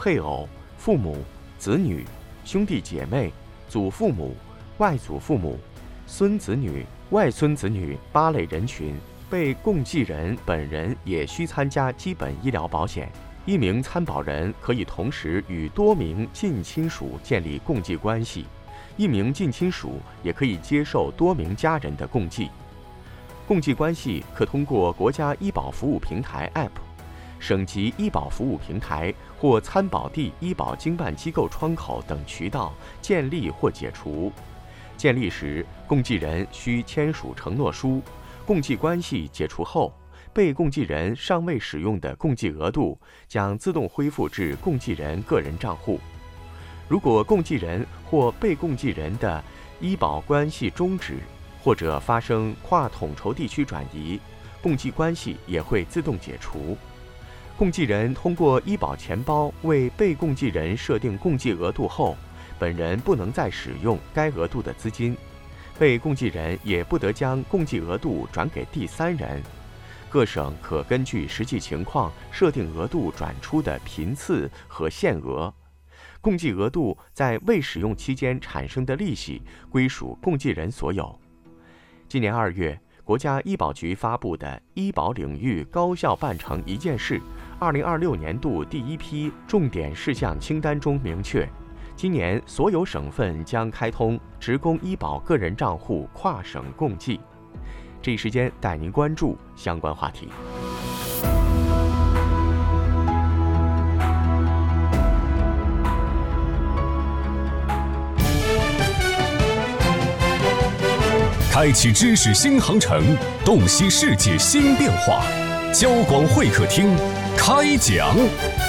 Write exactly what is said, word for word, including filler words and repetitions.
配偶、父母、子女、兄弟姐妹、祖父母、外祖父母、孙子女、外孙子女八类人群，被共继人本人也需参加基本医疗保险。一名参保人可以同时与多名近亲属建立共济关系，一名近亲属也可以接受多名家人的共济。共济关系可通过国家医保服务平台 App、省级医保服务平台或参保地医保经办机构窗口等渠道建立或解除。建立时，共济人需签署承诺书；共济关系解除后，被共济人尚未使用的共济额度将自动恢复至共济人个人账户。如果共济人或被共济人的医保关系终止，或者发生跨统筹地区转移，共济关系也会自动解除。共济人通过医保钱包为被共济人设定共济额度后，本人不能再使用该额度的资金，被共济人也不得将共济额度转给第三人。各省可根据实际情况设定额度转出的频次和限额。共济额度在未使用期间产生的利息归属共济人所有。今年二月，国家医保局发布的《医保领域高效办成一件事》二零二六年度第一批重点事项清单中明确，今年所有省份将开通职工医保个人账户跨省共济。这一时间带您关注相关话题。 开启知识新航程，洞悉世界新变化。交广会客厅开讲。